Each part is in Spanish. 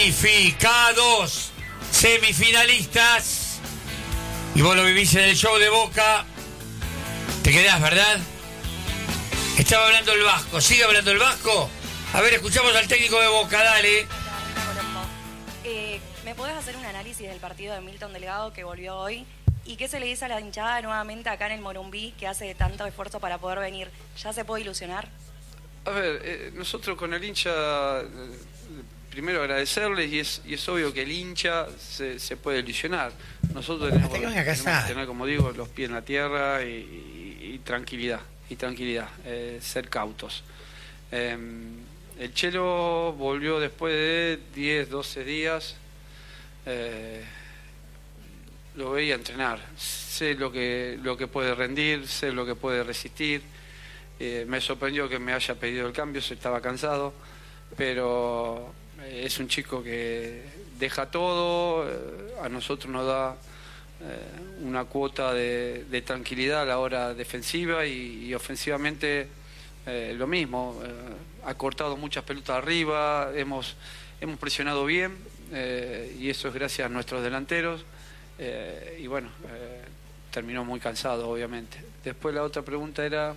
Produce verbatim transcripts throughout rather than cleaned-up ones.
Clasificados, semifinalistas. Y vos lo vivís en el show de Boca. Te quedás, ¿verdad? Estaba hablando el Vasco. ¿Sigue hablando el Vasco? A ver, escuchamos al técnico de Boca, dale. Eh, ¿Me podés hacer un análisis del partido de Milton Delgado que volvió hoy? ¿Y qué se le dice a la hinchada nuevamente acá en el Morumbí, que hace tanto esfuerzo para poder venir? ¿Ya se puede ilusionar? A ver, eh, nosotros con el hincha, eh, primero agradecerles, y es, y es obvio que el hincha se, se puede ilusionar. Nosotros tenemos, tenemos que tener, como digo, los pies en la tierra y, y, y tranquilidad, y tranquilidad, eh, ser cautos. Eh, el Chelo volvió después de diez, doce días, eh, lo veía entrenar, sé lo que, lo que puede rendir, sé lo que puede resistir. Eh, me sorprendió que me haya pedido el cambio, se estaba cansado, pero eh, es un chico que deja todo, eh, a nosotros nos da eh, una cuota de, de tranquilidad a la hora defensiva y, y ofensivamente eh, lo mismo. Eh, ha cortado muchas pelotas arriba, hemos, hemos presionado bien eh, y eso es gracias a nuestros delanteros eh, y bueno, eh, terminó muy cansado obviamente. Después la otra pregunta era...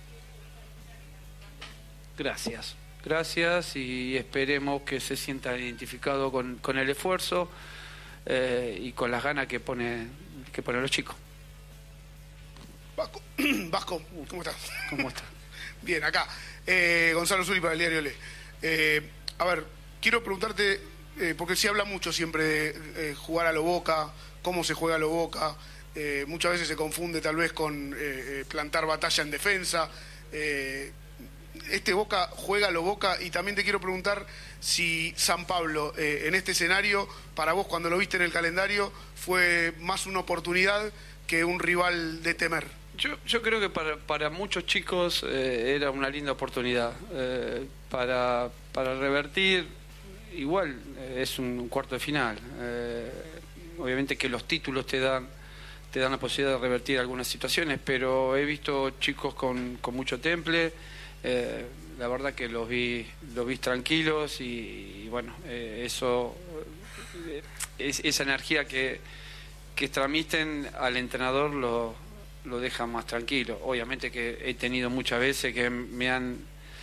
Gracias, gracias y esperemos que se sientan identificados con, con el esfuerzo eh, y con las ganas que pone que ponen los chicos. Vasco, Vasco, ¿cómo estás? ¿Cómo estás? Bien, acá. Eh, Gonzalo Zuli para el diario Le. Eh, a ver, quiero preguntarte, eh, porque se habla mucho siempre de eh, jugar a lo Boca, cómo se juega a lo Boca, eh, muchas veces se confunde tal vez con eh, plantar batalla en defensa. Eh, Este Boca juega a lo Boca y también te quiero preguntar si San Pablo eh, en este escenario, para vos cuando lo viste en el calendario, fue más una oportunidad que un rival de temer. Yo, yo creo que para, para muchos chicos eh, era una linda oportunidad eh, para, para revertir. Igual eh, es un cuarto de final. Eh, obviamente que los títulos te dan te dan la posibilidad de revertir algunas situaciones, pero he visto chicos con, con mucho temple. Eh, la verdad que los vi los vi tranquilos y, y bueno, eh, eso eh, es, esa energía que, que transmiten al entrenador lo, lo deja más tranquilo. Obviamente que he tenido muchas veces que me han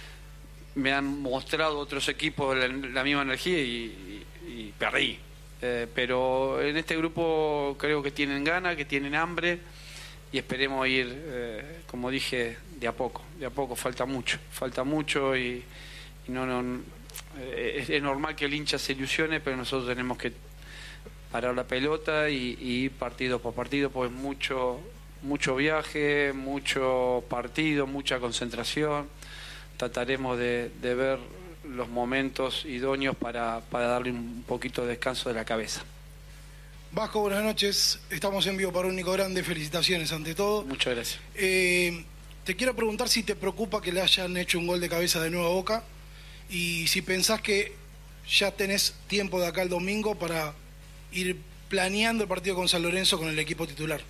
me han mostrado otros equipos la, la misma energía y, y, y perdí, eh, pero en este grupo creo que tienen ganas, que tienen hambre y esperemos ir, eh, como dije, de a poco, de a poco, falta mucho, falta mucho y, y no, no eh, es, es normal que el hincha se ilusione, pero nosotros tenemos que parar la pelota y, y ir partido por partido, pues mucho, mucho viaje, mucho partido, mucha concentración. Trataremos de, de ver los momentos idóneos para, para darle un poquito de descanso de la cabeza. Vasco, buenas noches. Estamos en vivo para Único Grande. Felicitaciones ante todo. Muchas gracias. Eh, te quiero preguntar si te preocupa que le hayan hecho un gol de cabeza de nuevo a Boca y si pensás que ya tenés tiempo de acá el domingo para ir planeando el partido con San Lorenzo con el equipo titular.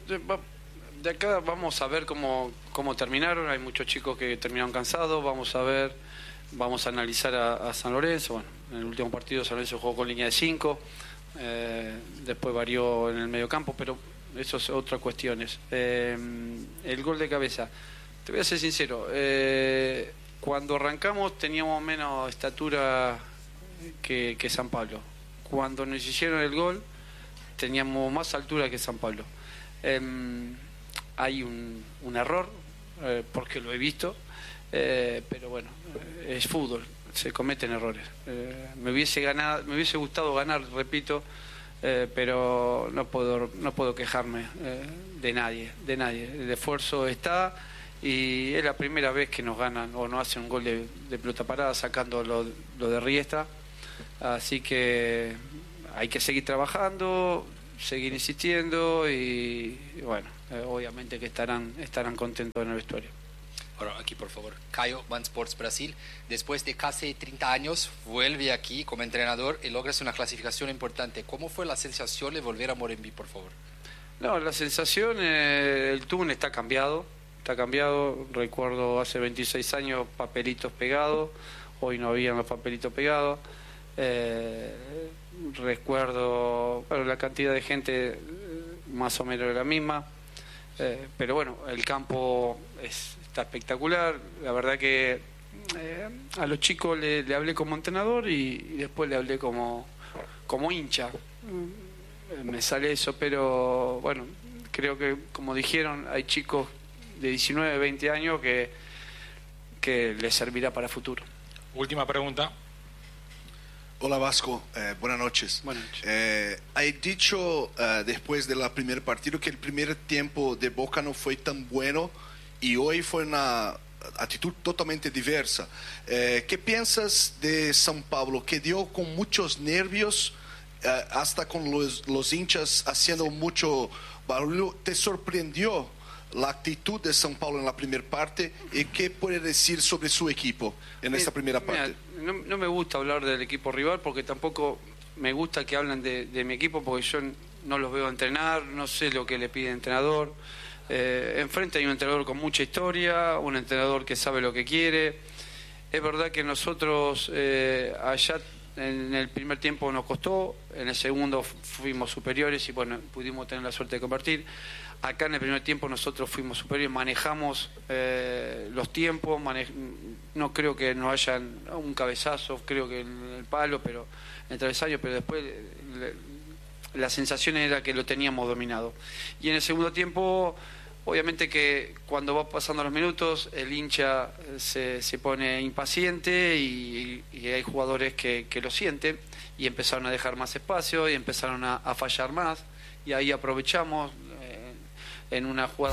De acá vamos a ver cómo, cómo terminaron. Hay muchos chicos que terminaron cansados. Vamos a ver, vamos a analizar a, a San Lorenzo. Bueno, en el último partido San Lorenzo jugó con línea de cinco. Eh, después varió en el medio campo, pero eso es otras cuestiones. Eh, el gol de cabeza, te voy a ser sincero, eh, cuando arrancamos teníamos menos estatura que, que San Pablo. Cuando nos hicieron el gol teníamos más altura que San Pablo. Eh, hay un, un error, eh, porque lo he visto, eh, pero bueno, es fútbol. Se cometen errores. Eh, me hubiese ganado, me hubiese gustado ganar, repito, eh, pero no puedo, no puedo quejarme eh, de nadie, de nadie. El esfuerzo está y es la primera vez que nos ganan o nos hacen un gol de, de pelota parada sacando lo, lo de Riestra. Así que hay que seguir trabajando, seguir insistiendo y, y bueno, eh, obviamente que estarán, estarán contentos en el vestuario. Ahora aquí por favor, Caio, One Sports Brasil. Después de casi treinta años, vuelve aquí como entrenador y logras una clasificación importante. ¿Cómo fue la sensación de volver a Morumbí, por favor? No, la sensación, eh, el túnel está cambiado, está cambiado. Recuerdo hace veintiséis años papelitos pegados, hoy no habían los papelitos pegados. Eh, recuerdo, bueno, la cantidad de gente más o menos era la misma, eh, pero bueno, el campo es, está espectacular. La verdad que eh, a los chicos le, le hablé como entrenador y, y después le hablé como, como hincha. Me sale eso, pero bueno, creo que como dijeron, hay chicos de diecinueve, veinte años que, que les servirá para futuro. Última pregunta. Hola Vasco, eh, buenas noches. Buenas noches. Eh, hay dicho eh, después del primer partido que el primer tiempo de Boca no fue tan bueno y hoy fue una actitud totalmente diversa. Eh, ¿Qué piensas de São Paulo, que dio con muchos nervios, eh, hasta con los, los hinchas haciendo mucho barullo? ¿Te sorprendió la actitud de São Paulo en la primera parte y qué puede decir sobre su equipo en esta primera parte? Mira, no, no me gusta hablar del equipo rival porque tampoco me gusta que hablen de, de mi equipo porque yo no los veo entrenar, no sé lo que le pide el entrenador. Eh, enfrente hay un entrenador con mucha historia, un entrenador que sabe lo que quiere. Es verdad que nosotros eh, allá en el primer tiempo nos costó, en el segundo fuimos superiores y bueno, pudimos tener la suerte de convertir. Acá en el primer tiempo nosotros fuimos superiores, manejamos eh, los tiempos, manej no creo que nos hayan un cabezazo, creo que en el palo, pero en el travesaño, pero después le, la sensación era que lo teníamos dominado. Y en el segundo tiempo, obviamente que cuando va pasando los minutos, el hincha se, se pone impaciente y, y hay jugadores que, que lo sienten y empezaron a dejar más espacio y empezaron a, a fallar más y ahí aprovechamos en una jugada.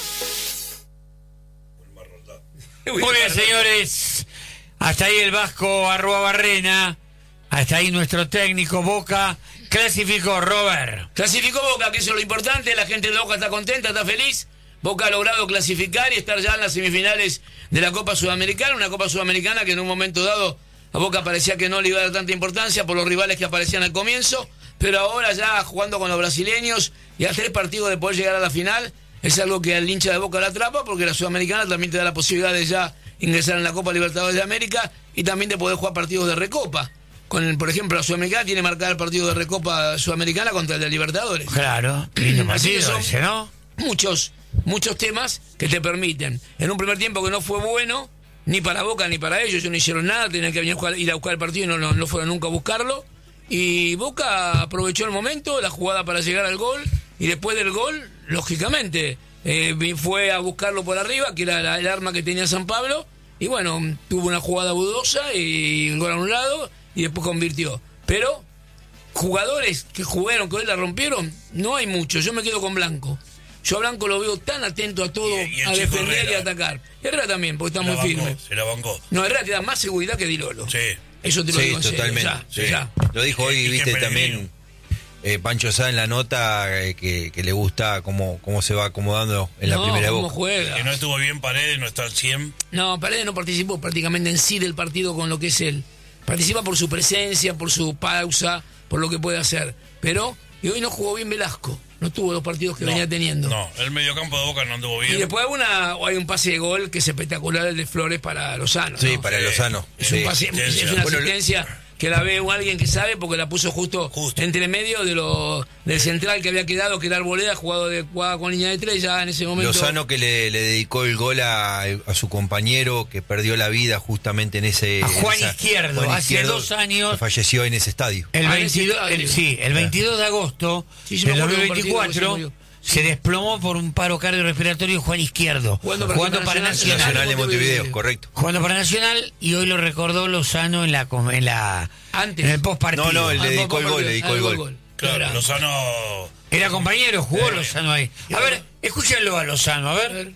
Muy bien, señores, hasta ahí el Vasco arroba Barrena, hasta ahí nuestro técnico. Boca clasificó, Robert. Clasificó Boca, que eso es lo importante. La gente de Boca está contenta, está feliz. Boca ha logrado clasificar y estar ya en las semifinales de la Copa Sudamericana, una Copa Sudamericana que en un momento dado a Boca parecía que no le iba a dar tanta importancia por los rivales que aparecían al comienzo, pero ahora ya jugando con los brasileños y a tres partidos de poder llegar a la final, es algo que al hincha de Boca la atrapa, porque la Sudamericana también te da la posibilidad de ya ingresar en la Copa Libertadores de América y también de poder jugar partidos de Recopa. Con, por ejemplo, la Sudamericana tiene marcada el partido de Recopa Sudamericana contra el de Libertadores. Claro, lindo partido ese, ¿no? Muchos, muchos temas que te permiten. En un primer tiempo que no fue bueno, ni para Boca ni para ellos, ellos no hicieron nada, tenían que venir a jugar, ir a buscar el partido y no, no, no fueron nunca a buscarlo. Y Boca aprovechó el momento, la jugada para llegar al gol, y después del gol, lógicamente, eh, fue a buscarlo por arriba, que era la, el arma que tenía San Pablo, y bueno, tuvo una jugada dudosa y el gol a un lado, y después convirtió. Pero jugadores que jugaron, que hoy la rompieron, no hay muchos. Yo me quedo con Blanco. Yo a Blanco lo veo tan atento a todo, y, y a defender Herrera. y a atacar. Herrera también, porque está Se muy la bancó, firme. Se la bancó. No, Herrera te da más seguridad que Di Lolo. Sí. Eso te lo Sí, digo en serio, totalmente. ya, Sí. ya. Lo dijo hoy, Y viste, que también eh, Pancho Sá en la nota, eh, que, que le gusta cómo, cómo se va acomodando en la No, primera cómo Boca. juega. Que no estuvo bien Paredes, no está al cien. No, Paredes no participó prácticamente en sí del partido con lo que es él. Participa por su presencia, por su pausa, por lo que puede hacer. Pero, y hoy no jugó bien Velasco. No tuvo los partidos que No, venía teniendo. No, el mediocampo de Boca no anduvo bien. Y después hay, una, hay un pase de gol que es espectacular, el de Flores para Lozano. Sí, ¿no? para Sí. Lozano. Es, Sí. un pase, es una Bueno, asistencia que la ve alguien que sabe porque la puso justo, Justo. entre medio de lo del central que había quedado, que era Arboleda, jugado de jugada con línea de tres, ya en ese momento. Lozano que le, le dedicó el gol a, a su compañero que perdió la vida justamente en ese... A en Juan esa- Izquierdo, Juan hace Izquierdo, dos años. que falleció en ese estadio. El, Ah, en ese veintidós, estadio. el- sí, el veintidós de agosto Sí, yo me del acuerdo de un partido que se dos mil veinticuatro murió. se desplomó por un paro cardiorrespiratorio Juan Izquierdo, Jugando jugando, para para Nacional. Nacional. Nacional de Montevideo, correcto. Jugando para Nacional, y hoy lo recordó Lozano en la en la Antes. en el post partido. No, no, el- le Ah, dedicó por- el por- gol, le dedicó ah, el gol, gol. Claro, Era. Lozano. Era compañero, jugó Eh, Lozano ahí. A ver, escúchenlo a Lozano, a A ver. ver.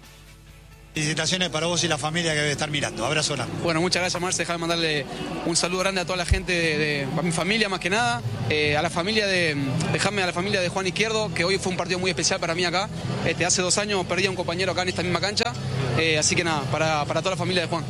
Felicitaciones para vos y la familia que debe estar mirando. Abrazo grande. Bueno, muchas gracias, Marce. Déjame mandarle un saludo grande a toda la gente, de, de- a mi familia más que nada, eh, a la familia de, déjame a la familia de Juan Izquierdo, que hoy fue un partido muy especial para mí acá. Este, hace dos años perdí a un compañero acá en esta misma cancha, eh, así que nada, para, para toda la familia de Juan.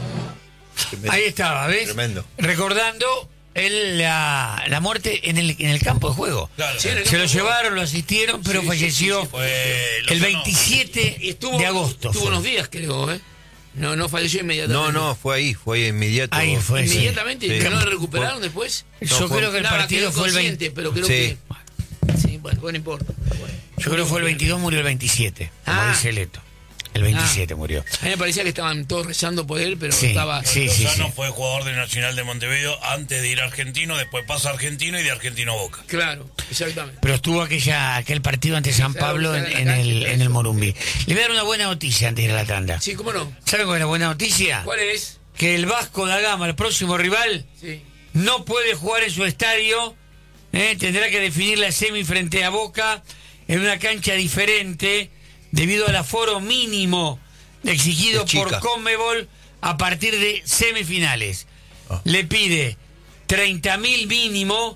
Ahí estaba, ¿ves? Tremendo. Recordando él la, la muerte en el, en el campo de juego. Claro. Sí, en el Se lo campo de llevaron, lo asistieron, pero Sí, sí, falleció sí, sí, Fue el Lozano. veintisiete Y estuvo, de agosto. Estuvo fue. unos días, creo, ¿eh? No, no falleció inmediatamente. No, no, fue ahí, fue ahí inmediato. Ahí fue, sí. Inmediatamente, Sí. ¿no lo recuperaron después? Yo fue- creo que el Nada, partido quedó fue el consciente, veinte. pero creo Sí. que... Sí, bueno, bueno, no importa. Bueno. Yo creo que fue el veintidós, murió el veintisiete. Como Ah. dice Leto. El veintisiete murió. A mí me parecía que estaban todos rezando por él, pero Sí, estaba... sí, sí, Lozano sí. fue jugador de Nacional de Montevideo antes de ir a Argentino, después pasa a Argentino y de Argentino a Boca. Claro, exactamente. Pero estuvo aquella, aquel partido ante San Claro, Pablo en, está en en la el, cancha, en el eso. Morumbí. Le voy a dar una buena noticia antes de ir a la tanda. Sí, ¿cómo no? ¿Sabe cuál es la buena noticia? ¿Cuál es? Que el Vasco da Gama, el próximo rival, Sí. no puede jugar en su estadio. ¿eh? Tendrá que definir la semi frente a Boca en una cancha diferente debido al aforo mínimo exigido Es chica. por Conmebol a partir de semifinales. Le pide treinta mil mínimo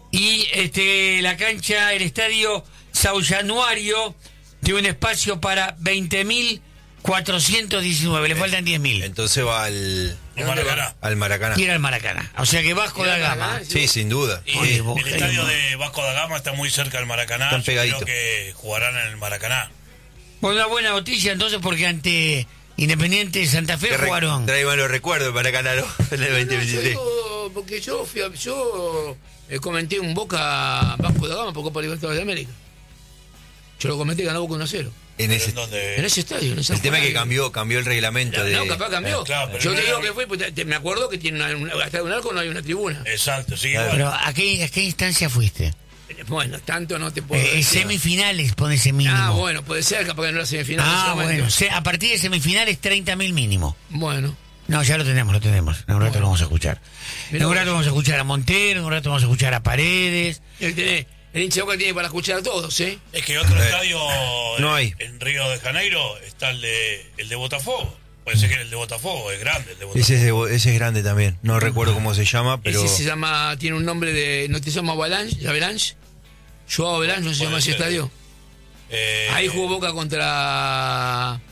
y este la cancha, el estadio Sao Januario, tiene un espacio para veinte mil cuatrocientos diecinueve. Le faltan diez mil. Entonces va al, En Maracaná. al Maracaná. Quiere al Maracaná. O sea que Vasco da Gama. Sí, sin duda. Y Oye, el, Boca el y estadio Boca. de Vasco da Gama está muy cerca del Maracaná. Están Yo creo pegaditos. que jugarán en el Maracaná. Bueno, una buena noticia entonces porque ante Independiente de Santa Fe Que re- jugaron. Trae malos recuerdos para Maracaná, ¿no? En el veinte veintitrés. Yo, porque yo fui a- yo eh, comenté un Boca Vasco da Gama por Copa Libertadores de América. Yo lo comenté y ganó Boca uno a cero. En ese, ¿En dónde? En ese estadio, en ese el tema es que cambió, cambió el reglamento de. No, capaz cambió. Eh, claro, pero yo no te era- digo que fue, pues, te- me acuerdo que tiene una, una, hasta un arco no hay una tribuna. Exacto, sí. Claro. bueno. Pero ¿a qué, a qué instancia fuiste? Bueno, tanto no te puedo Eh, decir. semifinales pone ese mínimo. Ah, bueno, puede ser, capaz que no la semifinal. en ese Ah, momento. bueno. Se- a partir de semifinales treinta mil mínimo. Bueno. No, ya lo tenemos, lo tenemos. En un rato lo vamos a escuchar. Mirá En un vos. rato vamos a escuchar a Montero, en un rato vamos a escuchar a Paredes. El, tiene- el hincha de Boca tiene para escuchar a todos, ¿eh? Es que otro Eh, estadio no en- hay. en Río de Janeiro está el de, el de Botafogo. Puede ser que el de Botafogo es grande. El de Botafogo. Ese es, de Bo- ese es grande también. No recuerdo cómo se llama, pero. Ese se llama, tiene un nombre de, ¿no te llama Avalanche? ¿Avalanche? Joao Avalanche, ¿no se Puede llama ese ser. estadio? Eh, Ahí jugó Boca contra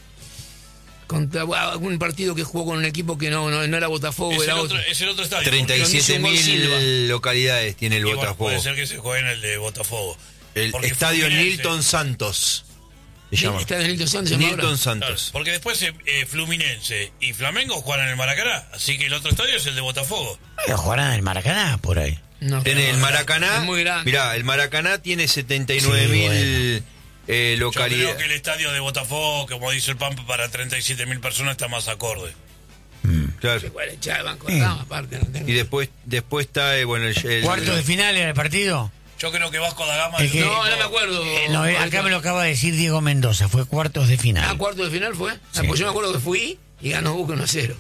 contra bueno, algún partido que jugó con un equipo que no, no, no era Botafogo, es, el era otro, otro. es el otro estadio. treinta y siete Donde hizo un gol mil localidades tiene el Y bueno, Botafogo. puede ser que se juegue en el de Botafogo. El Porque estadio Fluminense- Nilton Santos. Se llama. Está en Nilton Santos, se llama Nilton ahora. Claro, Santos. porque después eh, eh, Fluminense y Flamengo juegan en el Maracaná. Así que el otro estadio es el de Botafogo. Pero jugarán en el Maracaná por ahí. No, Tiene el Maracaná. Es muy grande. Mirá, el Maracaná tiene setenta y nueve mil eh, Yo creo que localidades. el estadio de Botafogo, como dice el Pampa, para treinta y siete mil personas está más acorde. Claro. Igual echar el banco de Gama, aparte. No tengo- Y después después está eh, bueno el, el- ¿Cuartos de final era el partido? Yo creo que Vasco da Gama... El es que- un No, equipo- no me acuerdo. Eh, no, eh, acá me lo acaba de decir Diego Mendoza, fue cuartos de Ah, final. cuarto de final fue. Ah, Sí. pues yo me acuerdo que fui y ganó Boca uno a cero.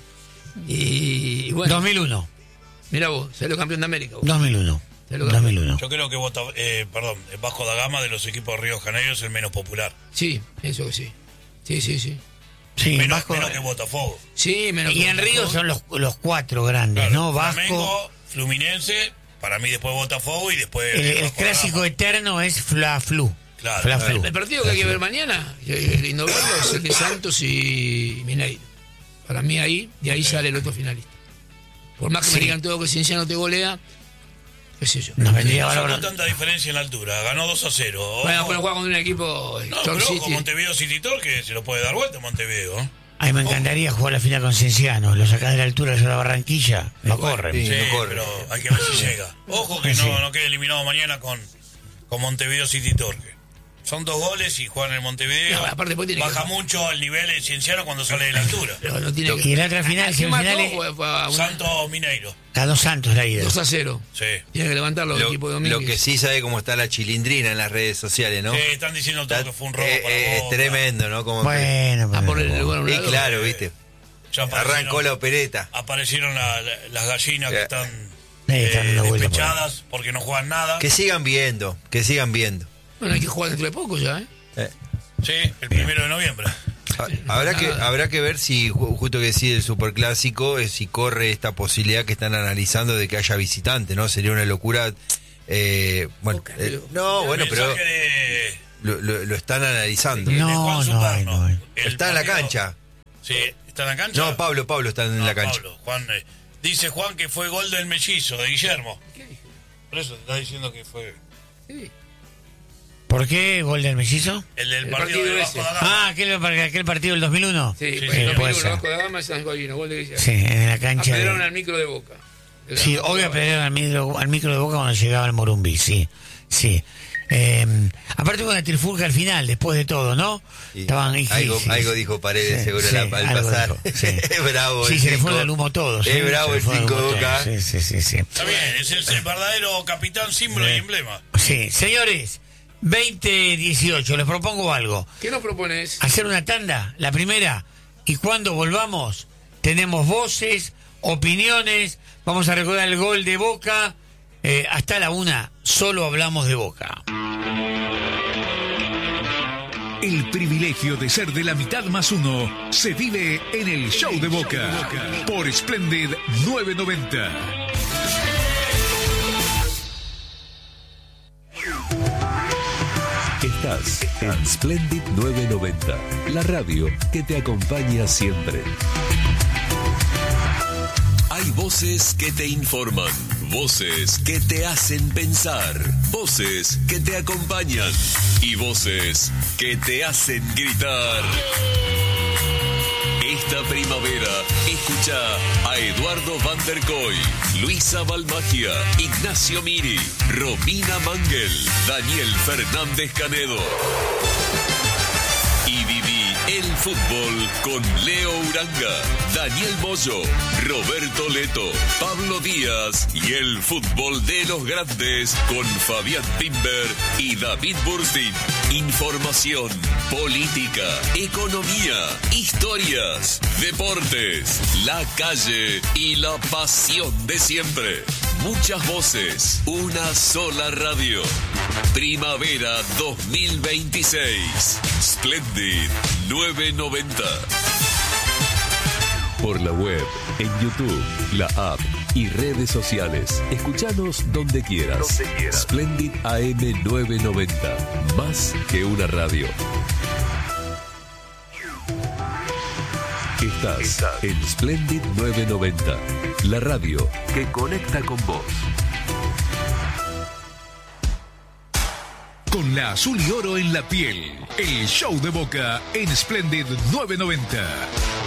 Y, y bueno, dos mil uno. mira vos, salió campeón de América. vos. dos mil uno. Te lo dos mil uno. Yo creo que Bota, eh, perdón, el Vasco da Gama de los equipos de Río de Janeiro es el menos popular. Sí, eso que sí. Sí, sí, sí. Sí, menos, Vasco. menos que Botafogo. Sí, menos Y que en Botafogo. Río son los, los cuatro grandes, Claro, ¿no? Vasco. Flamengo, Fluminense, para mí después Botafogo y después... El, el Vasco da clásico Gama. eterno es Fla Flu. Claro, Fla claro. Flu. El partido que hay que ver mañana, eh, es lindo verlo, es el de Santos y Mineiro. Para mí ahí, de ahí sale el otro finalista. Por más que me Sí. digan todo que Cienciano te golea, qué sé yo. Nos vendría No bárbaro. sacó tanta diferencia en la altura, ganó dos a cero. Ojo. Bueno, pero juega con un equipo No, Tor pero ojo, City. Montevideo City Tor que se lo puede dar vuelta a Montevideo. ¿eh? Ay, me encantaría jugar la final con Cienciano. Lo sacás de la altura de la Barranquilla. No Igual, corren. Sí, Sí, no corre. pero hay que ver si llega. Ojo que Sí. no, no quede eliminado mañana con, con Montevideo City Torque. Son dos goles y juegan en Montevideo. No, aparte después tiene Baja que- mucho el nivel de Cienciano cuando sale de la altura. Pero no tiene que... Y la otra final, ¿Quién marcó? semifinales, Fue- fue a una- Santos Mineiro. a dos Santos la ida. dos a cero. Sí. Tiene que levantarlo el Lo, equipo de lo Domínguez. que sí sabe cómo está la chilindrina en las redes sociales, ¿no? Sí, están diciendo todo Está- que fue un robo eh, para eh, es Boca. tremendo, ¿no? Como que- Bueno, Ah, por el pero- bueno, Sí, lado. claro, viste. Ya aparecieron- Arrancó la opereta. Aparecieron la- la- las gallinas que Eh. están Sí, están eh, dando vueltas por ahí. despechadas porque no juegan nada. Que sigan viendo, que sigan viendo. Bueno, hay que jugar dentro de poco ya, ¿eh? Eh, Sí, el primero de noviembre. ha- Habrá que, habrá que ver si, ju- justo que decide el superclásico, eh, si corre esta posibilidad que están analizando de que haya visitante, ¿no? Sería una locura. eh, bueno, Boca, eh, pero- no, bueno, pero Mensaje de, lo, lo- lo están analizando. de No, Juan no Suparno. hay, no hay. El Está en la partido- cancha. Sí, está en la cancha. No, Pablo, Pablo está en No, la cancha. Pablo, Juan, eh, dice Juan que fue gol del mellizo, de Guillermo. Por eso te está diciendo que fue. Sí. Por ¿Por qué gol del mellizo? El del El partido, partido de ese. Vasco da Gama. Ah, aquel, aquel partido del dos mil uno. Sí, Eh, en puede dos mil uno, ser. Vasco da Gama, San Joaquín, gol de Guillermo. Sí, en la cancha. Apedrearon de- al micro de Boca. Sí, hoy apedrearon al micro, al micro de Boca cuando llegaba el Morumbí, sí, sí. Eh, aparte hubo una trifulca al final, después de todo, ¿no? Sí. Estaban, y- algo, sí, algo sí. dijo Paredes Sí, seguro sí, la- al algo pasar. dijo, sí. Es bravo. Sí, el se le cinco. fue el humo todo. sí, Es bravo se el le fue cinco humo todo. Boca. Sí, sí, sí, sí. Está bien, es el, el verdadero capitán, símbolo y emblema. Sí, señores, veinte dieciocho, les propongo algo. ¿Qué nos propones? Hacer una tanda, la primera, y cuando volvamos tenemos voces, opiniones, vamos a recordar el gol de Boca, eh, hasta la una, solo hablamos de Boca. El privilegio de ser de la mitad más uno se vive en el Show de Boca por Splendid nueve noventa. Estás en Splendid nueve noventa, la radio que te acompaña siempre. Hay voces que te informan, voces que te hacen pensar, voces que te acompañan y voces que te hacen gritar. Esta primavera, escucha a Eduardo Van der Koy, Luisa Balmagia, Ignacio Miri, Romina Mangel, Daniel Fernández Canedo. Y viví el fútbol con Leo Uranga, Daniel Moyo, Roberto Leto, Pablo Díaz y el fútbol de los grandes con Fabián Pimber y David Burstin. Información, política, economía, historias, deportes, la calle y la pasión de siempre. Muchas voces, una sola radio. Primavera dos mil veintiséis. Splendid nueve noventa. Por la web, en YouTube, la app y redes sociales. Escuchanos donde quieras. Donde quieras. Splendid A M nueve noventa. Más que una radio. Estás, Estás en Splendid nueve noventa. La radio que conecta con vos. Con la azul y oro en la piel, el Show de Boca en Splendid nueve noventa.